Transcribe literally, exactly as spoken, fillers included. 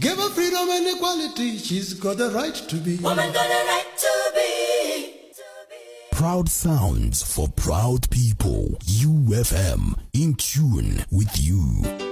Give her freedom and equality. She's got the right to be. Woman got the right to be. Proud sounds for proud people. U F M, in tune with you.